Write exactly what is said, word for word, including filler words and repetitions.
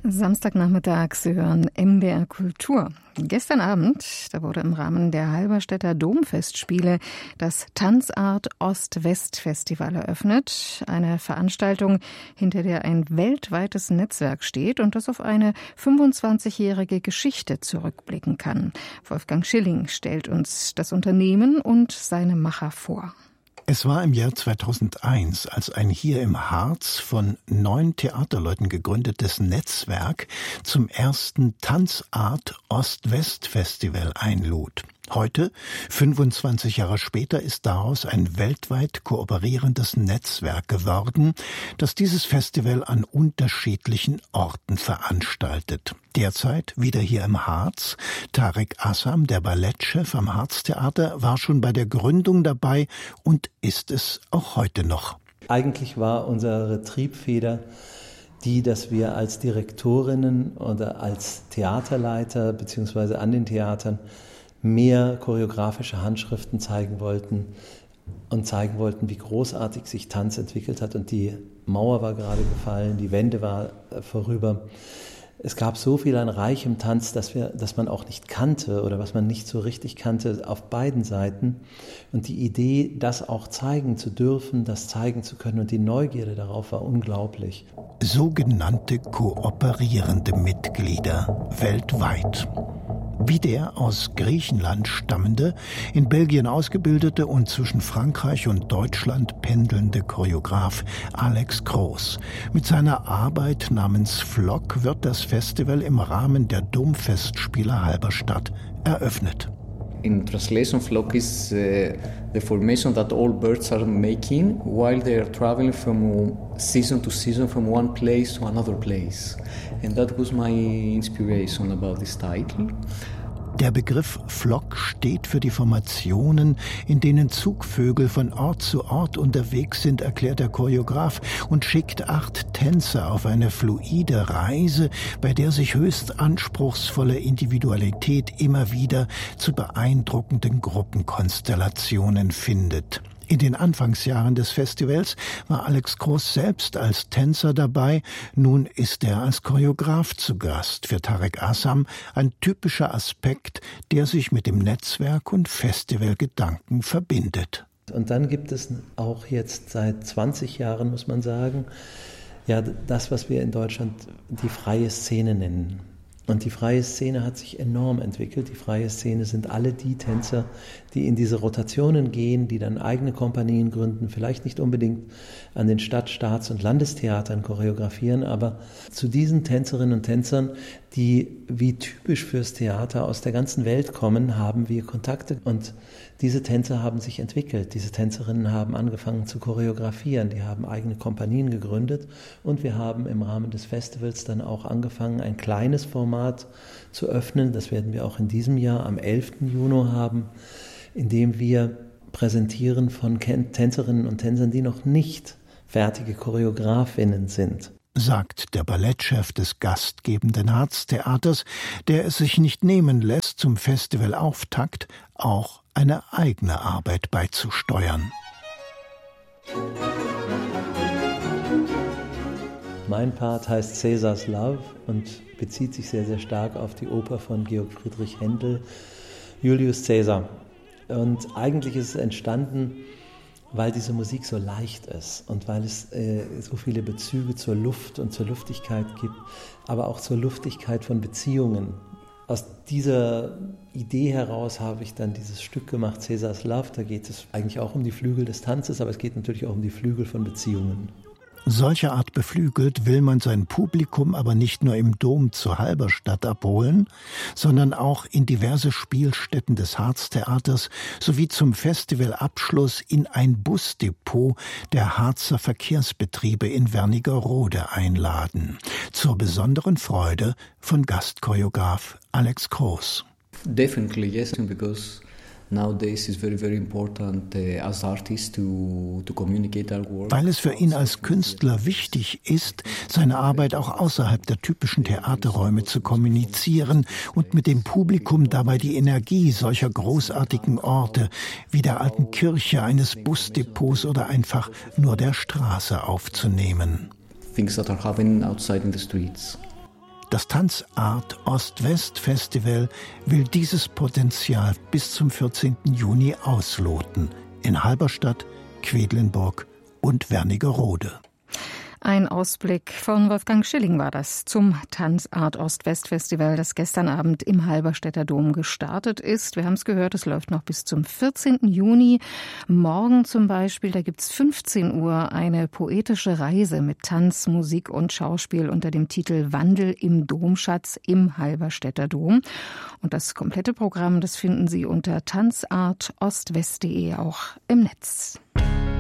Samstagnachmittag, Sie hören M D R Kultur. Gestern Abend, da wurde im Rahmen der Halberstädter Domfestspiele das Tanzart Ost-West-Festival eröffnet. Eine Veranstaltung, hinter der ein weltweites Netzwerk steht und das auf eine fünfundzwanzigjährige Geschichte zurückblicken kann. Wolfgang Schilling stellt uns das Unternehmen und seine Macher vor. Es war im Jahr zweitausendeins, als ein hier im Harz von neun Theaterleuten gegründetes Netzwerk zum ersten Tanzart Ost-West-Festival einlud. Heute, fünfundzwanzig Jahre später, ist daraus ein weltweit kooperierendes Netzwerk geworden, das dieses Festival an unterschiedlichen Orten veranstaltet. Derzeit wieder hier im Harz. Tarek Assam, der Ballettchef am Harztheater, war schon bei der Gründung dabei und ist es auch heute noch. Eigentlich war unsere Triebfeder die, dass wir als Direktorinnen oder als Theaterleiter beziehungsweise an den Theatern mehr choreografische Handschriften zeigen wollten und zeigen wollten, wie großartig sich Tanz entwickelt hat. Und die Mauer war gerade gefallen, die Wende war vorüber. Es gab so viel an reichem Tanz, dass wir, dass man auch nicht kannte oder was man nicht so richtig kannte auf beiden Seiten. Und die Idee, das auch zeigen zu dürfen, das zeigen zu können und die Neugierde darauf war unglaublich. Sogenannte kooperierende Mitglieder weltweit. Wie der aus Griechenland stammende, in Belgien ausgebildete und zwischen Frankreich und Deutschland pendelnde Choreograf Alex Kroos. Mit seiner Arbeit namens Flock wird das Festival im Rahmen der Domfestspiele Halberstadt eröffnet. In translation, flock is uh, the formation that all birds are making while they are traveling from season to season, from one place to another place. And that was my inspiration about this title. Der Begriff Flock steht für die Formationen, in denen Zugvögel von Ort zu Ort unterwegs sind, erklärt der Choreograf und schickt acht Tänzer auf eine fluide Reise, bei der sich höchst anspruchsvolle Individualität immer wieder zu beeindruckenden Gruppenkonstellationen findet. In den Anfangsjahren des Festivals war Alex Kroos selbst als Tänzer dabei, nun ist er als Choreograf zu Gast. Für Tarek Assam ein typischer Aspekt, der sich mit dem Netzwerk und Festivalgedanken verbindet. Und dann gibt es auch jetzt seit zwanzig Jahren, muss man sagen, ja, das, was wir in Deutschland die freie Szene nennen. Und die freie Szene hat sich enorm entwickelt. Die freie Szene sind alle die Tänzer, die in diese Rotationen gehen, die dann eigene Kompanien gründen, vielleicht nicht unbedingt an den Stadt-, Staats- und Landestheatern choreografieren, aber zu diesen Tänzerinnen und Tänzern, die wie typisch fürs Theater aus der ganzen Welt kommen, haben wir Kontakte. Und diese Tänzer haben sich entwickelt. Diese Tänzerinnen haben angefangen zu choreografieren. Die haben eigene Kompanien gegründet. Und wir haben im Rahmen des Festivals dann auch angefangen, ein kleines Format zu öffnen. Das werden wir auch in diesem Jahr am elften Juni haben, in dem wir präsentieren von Tänzerinnen und Tänzern, die noch nicht fertige Choreografinnen sind, sagt der Ballettchef des gastgebenden Harztheaters, der es sich nicht nehmen lässt, zum Festivalauftakt auch eine eigene Arbeit beizusteuern. Mein Part heißt Caesars Love und bezieht sich sehr, sehr stark auf die Oper von Georg Friedrich Händel, Julius Caesar. Und eigentlich ist es entstanden, weil diese Musik so leicht ist und weil es äh, so viele Bezüge zur Luft und zur Luftigkeit gibt, aber auch zur Luftigkeit von Beziehungen. Aus dieser Idee heraus habe ich dann dieses Stück gemacht, Caesars Love. Da geht es eigentlich auch um die Flügel des Tanzes, aber es geht natürlich auch um die Flügel von Beziehungen. Solcher Art beflügelt will man sein Publikum aber nicht nur im Dom zur Halberstadt abholen, sondern auch in diverse Spielstätten des Harztheaters sowie zum Festivalabschluss in ein Busdepot der Harzer Verkehrsbetriebe in Wernigerode einladen. Zur besonderen Freude von Gastchoreograf Alex Kroos. Definitely yes, because nowadays it's very, very important uh, as artists to, to communicate our work. Weil es für ihn als Künstler wichtig ist, seine Arbeit auch außerhalb der typischen Theaterräume zu kommunizieren und mit dem Publikum dabei die Energie solcher großartigen Orte wie der alten Kirche, eines Busdepots oder einfach nur der Straße aufzunehmen. Things that are happening outside in the streets. Das Tanzart Ost-West Festival will dieses Potenzial bis zum vierzehnten Juni ausloten. In Halberstadt, Quedlinburg und Wernigerode. Ein Ausblick von Wolfgang Schilling war das zum Tanzart Ost-West-Festival, das gestern Abend im Halberstädter Dom gestartet ist. Wir haben es gehört, es läuft noch bis zum vierzehnten Juni. Morgen zum Beispiel, da gibt's fünfzehn Uhr eine poetische Reise mit Tanz, Musik und Schauspiel unter dem Titel Wandel im Domschatz im Halberstädter Dom. Und das komplette Programm, das finden Sie unter tanzart ost west punkt de auch im Netz.